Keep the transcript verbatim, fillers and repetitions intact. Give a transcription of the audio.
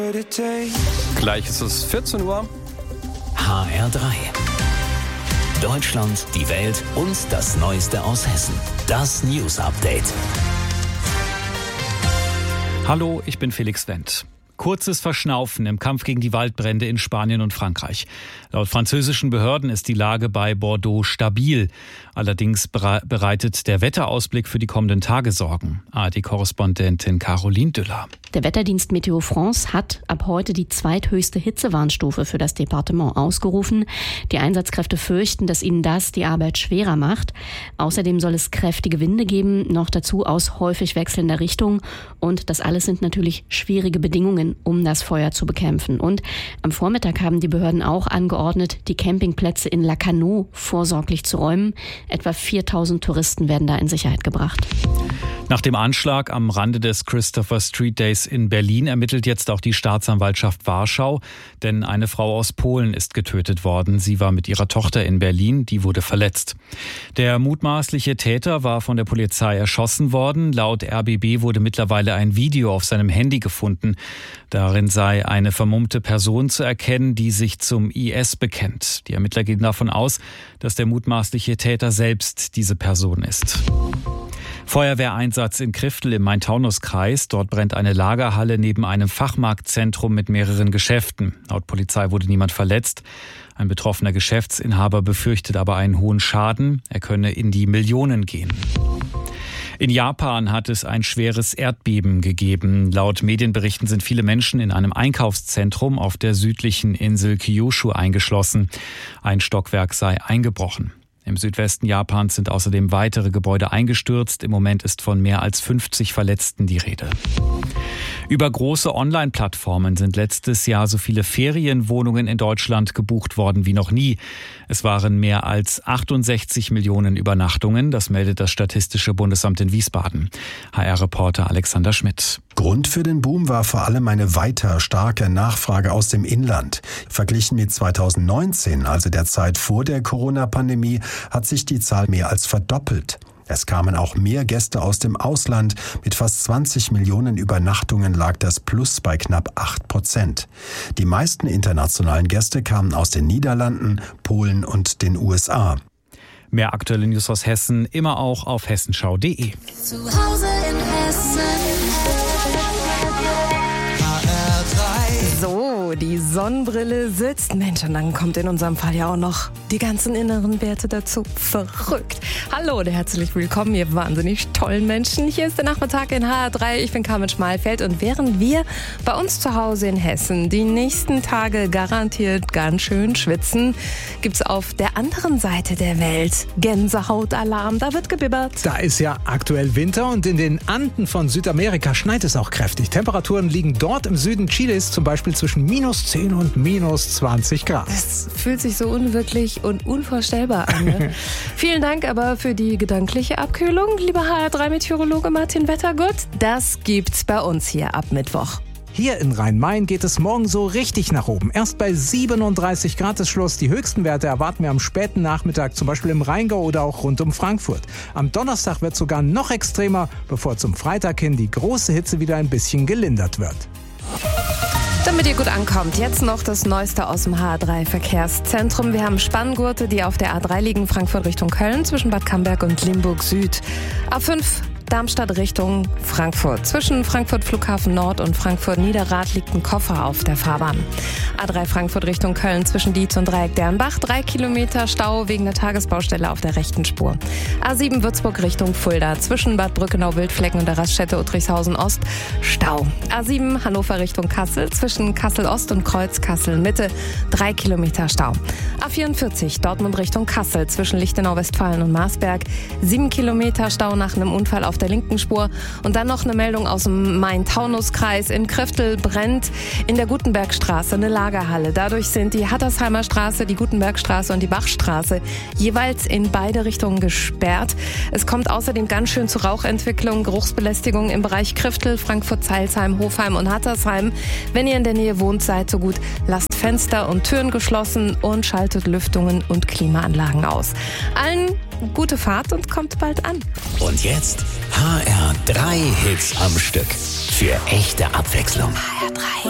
Gleich ist es vierzehn Uhr. H R drei. Deutschland, die Welt und das Neueste aus Hessen. Das News Update. Hallo, ich bin Felix Wendt. Kurzes Verschnaufen im Kampf gegen die Waldbrände in Spanien und Frankreich. Laut französischen Behörden ist die Lage bei Bordeaux stabil. Allerdings bereitet der Wetterausblick für die kommenden Tage Sorgen. A R D-Korrespondentin Caroline Düller. Der Wetterdienst Meteo France hat ab heute die zweithöchste Hitzewarnstufe für das Departement ausgerufen. Die Einsatzkräfte fürchten, dass ihnen das die Arbeit schwerer macht. Außerdem soll es kräftige Winde geben, noch dazu aus häufig wechselnder Richtung. Und das alles sind natürlich schwierige Bedingungen, um das Feuer zu bekämpfen. Und am Vormittag haben die Behörden auch angeordnet, die Campingplätze in Lacanau vorsorglich zu räumen. Etwa viertausend Touristen werden da in Sicherheit gebracht. Nach dem Anschlag am Rande des Christopher Street Days in Berlin ermittelt jetzt auch die Staatsanwaltschaft Warschau, denn eine Frau aus Polen ist getötet worden. Sie war mit ihrer Tochter in Berlin, die wurde verletzt. Der mutmaßliche Täter war von der Polizei erschossen worden. Laut R B B wurde mittlerweile ein Video auf seinem Handy gefunden. Darin sei eine vermummte Person zu erkennen, die sich zum I S bekennt. Die Ermittler gehen davon aus, dass der mutmaßliche Täter selbst diese Person ist. Feuerwehreinsatz in Kriftel im Main-Taunus-Kreis. Dort brennt eine Lagerhalle neben einem Fachmarktzentrum mit mehreren Geschäften. Laut Polizei wurde niemand verletzt. Ein betroffener Geschäftsinhaber befürchtet aber einen hohen Schaden. Er könne in die Millionen gehen. In Japan hat es ein schweres Erdbeben gegeben. Laut Medienberichten sind viele Menschen in einem Einkaufszentrum auf der südlichen Insel Kyushu eingeschlossen. Ein Stockwerk sei eingebrochen. Im Südwesten Japans sind außerdem weitere Gebäude eingestürzt. Im Moment ist von mehr als fünfzig Verletzten die Rede. Über große Online-Plattformen sind letztes Jahr so viele Ferienwohnungen in Deutschland gebucht worden wie noch nie. Es waren mehr als achtundsechzig Millionen Übernachtungen. Das meldet das Statistische Bundesamt in Wiesbaden. H R-Reporter Alexander Schmidt. Grund für den Boom war vor allem eine weiter starke Nachfrage aus dem Inland. Verglichen mit zweitausendneunzehn, also der Zeit vor der Corona-Pandemie, hat sich die Zahl mehr als verdoppelt. Es kamen auch mehr Gäste aus dem Ausland. Mit fast zwanzig Millionen Übernachtungen lag das Plus bei knapp acht Prozent. Die meisten internationalen Gäste kamen aus den Niederlanden, Polen und den U S A. Mehr aktuelle News aus Hessen immer auch auf hessenschau punkt de. Zu Hause in Hessen. So, die Sonnenbrille sitzt. Mensch, und dann kommt in unserem Fall ja auch noch die ganzen inneren Werte dazu. Verrückt. Hallo und herzlich willkommen, ihr wahnsinnig tollen Menschen. Hier ist der Nachmittag in H R drei. Ich bin Carmen Schmalfeld und während wir bei uns zu Hause in Hessen die nächsten Tage garantiert ganz schön schwitzen, gibt's auf der anderen Seite der Welt Gänsehautalarm. Da wird gebibbert. Da ist ja aktuell Winter und in den Anden von Südamerika schneit es auch kräftig. Temperaturen liegen dort im Süden Chiles zum Beispiel zwischen minus zehn und minus zwanzig Grad. Das fühlt sich so unwirklich und unvorstellbar an. Ne? Vielen Dank aber für die gedankliche Abkühlung, lieber H R drei Meteorologe Martin Wettergut. Das gibt's bei uns hier ab Mittwoch. Hier in Rhein-Main geht es morgen so richtig nach oben. Erst bei siebenunddreißig Grad ist Schluss. Die höchsten Werte erwarten wir am späten Nachmittag, zum Beispiel im Rheingau oder auch rund um Frankfurt. Am Donnerstag wird es sogar noch extremer, bevor zum Freitag hin die große Hitze wieder ein bisschen gelindert wird. Damit ihr gut ankommt, jetzt noch das Neueste aus dem H R drei Verkehrszentrum. Wir haben Spanngurte, die auf der A drei liegen, Frankfurt Richtung Köln, zwischen Bad Camberg und Limburg Süd. A fünf Darmstadt Richtung Frankfurt. Zwischen Frankfurt Flughafen Nord und Frankfurt Niederrad liegt ein Koffer auf der Fahrbahn. A drei Frankfurt Richtung Köln zwischen Dietz und Dreieck Dernbach. Drei Kilometer Stau wegen der Tagesbaustelle auf der rechten Spur. A sieben Würzburg Richtung Fulda. Zwischen Bad Brückenau Wildflecken und der Raststätte Uttrichshausen Ost. Stau. A sieben Hannover Richtung Kassel. Zwischen Kassel Ost und Kreuz Kassel Mitte. Drei Kilometer Stau. A vierundvierzig Dortmund Richtung Kassel. Zwischen Lichtenau Westfalen und Marsberg. Sieben Kilometer Stau nach einem Unfall auf der linken Spur. Und dann noch eine Meldung aus dem Main-Taunus-Kreis. In Kriftel brennt in der Gutenbergstraße eine Lagerhalle. Dadurch sind die Hattersheimer Straße, die Gutenbergstraße und die Bachstraße jeweils in beide Richtungen gesperrt. Es kommt außerdem ganz schön zu Rauchentwicklung, Geruchsbelästigung im Bereich Kriftel, Frankfurt-Zeilsheim, Hofheim und Hattersheim. Wenn ihr in der Nähe wohnt, seid so gut, lasst Fenster und Türen geschlossen und schaltet Lüftungen und Klimaanlagen aus. Allen gute Fahrt und kommt bald an. Und jetzt H R drei Hits am Stück. Für echte Abwechslung. H R drei.